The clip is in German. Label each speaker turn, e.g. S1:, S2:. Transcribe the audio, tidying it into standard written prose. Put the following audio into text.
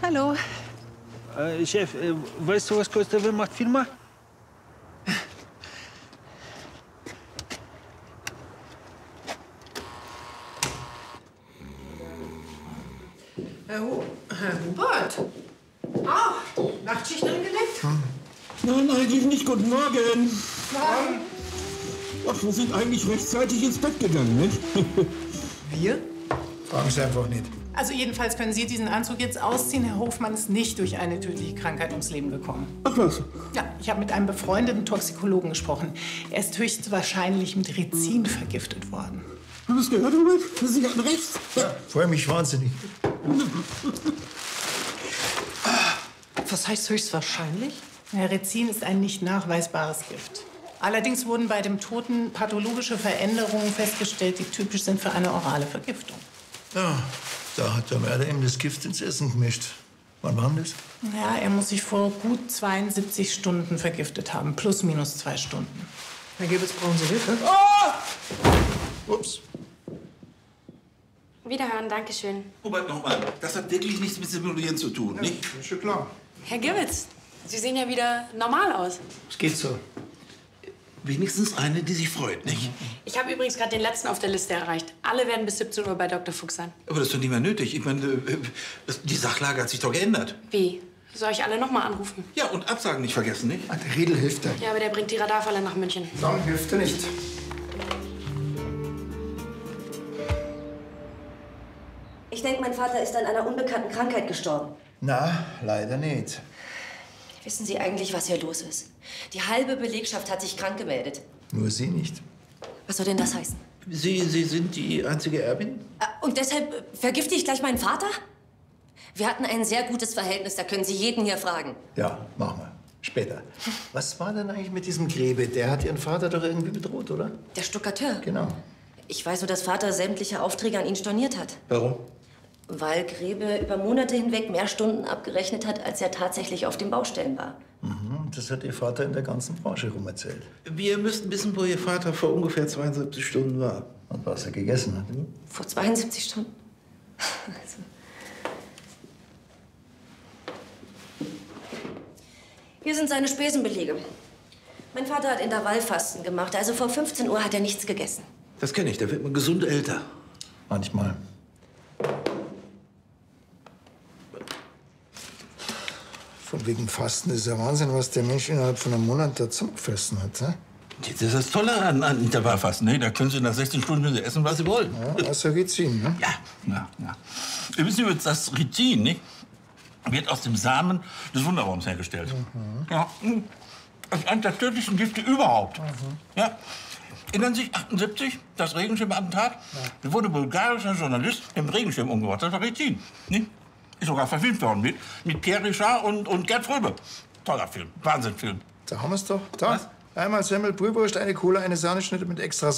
S1: Hallo.
S2: Chef, weißt du, was kostet Wehrmacht Firma?
S3: Herr Hubert. Ah, Nachtschicht angelegt?
S4: Nein, eigentlich nicht. Guten Morgen.
S3: Morgen.
S4: Ach, wir sind eigentlich rechtzeitig ins Bett gegangen, nicht?
S3: Wir?
S5: Fragen Sie einfach nicht.
S3: Also jedenfalls können Sie diesen Anzug jetzt ausziehen. Herr Hofmann ist nicht durch eine tödliche Krankheit ums Leben gekommen.
S4: Ach was?
S3: Ja, ich habe mit einem befreundeten Toxikologen gesprochen. Er ist höchstwahrscheinlich mit Rizin vergiftet worden.
S4: Haben Sie es gehört, Hubert? Sie hatten recht.
S5: Ja, freue mich wahnsinnig.
S1: Was heißt höchstwahrscheinlich?
S3: Ja, Rizin ist ein nicht nachweisbares Gift. Allerdings wurden bei dem Toten pathologische Veränderungen festgestellt, die typisch sind für eine orale Vergiftung.
S5: Ja, da hat der Mörder ihm das Gift ins Essen gemischt. Wann war denn das?
S3: Ja, er muss sich vor gut 72 Stunden vergiftet haben, plus minus 2 Stunden.
S1: Herr Gebels, brauchen Sie Hilfe?
S5: Ups.
S6: Wiederhören, Dankeschön.
S7: Hubert, nochmal. Das hat wirklich nichts mit Simulieren zu tun, nicht?
S5: Ist schon klar.
S6: Herr Gibbels, Sie sehen ja wieder normal aus.
S5: Es geht so.
S7: Wenigstens eine, die sich freut, nicht?
S6: Ich habe übrigens gerade den letzten auf der Liste erreicht. Alle werden bis 17 Uhr bei Dr. Fuchs sein.
S7: Aber das ist doch nicht mehr nötig. Ich meine, die Sachlage hat sich doch geändert.
S6: Wie? Soll ich alle noch mal anrufen?
S7: Ja, und Absagen nicht vergessen, nicht?
S5: Der Riedel hilft dir.
S6: Ja, aber der bringt die Radarfalle nach München.
S5: Dann hilft er nicht.
S8: Ich denke, mein Vater ist an einer unbekannten Krankheit gestorben.
S5: Na, leider nicht.
S8: Wissen Sie eigentlich, was hier los ist? Die halbe Belegschaft hat sich krank gemeldet.
S5: Nur Sie nicht.
S8: Was soll denn das heißen?
S7: Sie sind die einzige Erbin?
S8: Und deshalb vergifte ich gleich meinen Vater? Wir hatten ein sehr gutes Verhältnis, da können Sie jeden hier fragen.
S5: Ja, machen wir. Später. Was war denn eigentlich mit diesem Grebe? Der hat Ihren Vater doch irgendwie bedroht, oder?
S8: Der Stuckateur.
S5: Genau.
S8: Ich weiß nur, dass Vater sämtliche Aufträge an ihn storniert hat.
S5: Warum?
S8: Weil Grebe über Monate hinweg mehr Stunden abgerechnet hat, als er tatsächlich auf den Baustellen war.
S5: Mhm, das hat Ihr Vater in der ganzen Branche rum erzählt.
S7: Wir müssten wissen, wo Ihr Vater vor ungefähr 72 Stunden war.
S5: Und was er gegessen hat.
S8: Vor 72 Stunden. Also. Hier sind seine Spesenbelege. Mein Vater hat Intervallfasten gemacht, also vor 15 Uhr hat er nichts gegessen.
S7: Das kenne ich, da wird man gesund älter.
S5: Manchmal. Von wegen Fasten ist ja Wahnsinn, was der Mensch innerhalb von einem Monat dazu gefressen hat. Ne?
S7: Das ist das Tolle an Intervallfasten, ne? Da können Sie nach 16 Stunden essen, was Sie wollen.
S5: Ja, außer Rizin, ne?
S7: Ja. Wir wissen übrigens, das Rizin, nicht? Wird aus dem Samen des Wunderbaums hergestellt. Ja. Das ist eines der tödlichsten Gifte überhaupt. Ja. Erinnern Sie sich, 78, das Regenschirmattentat? Da wurde ein bulgarischer Journalist im Regenschirm umgebracht. Das war Rizin. Nicht? Ist sogar verfilmt worden mit Pierre Richard und Gerd Fröbe. Toller Film, Wahnsinnfilm.
S5: Da haben wir es doch. Da.
S7: Was?
S5: Einmal Semmel, Brühwurst, eine Cola, eine Sahneschnitte mit extra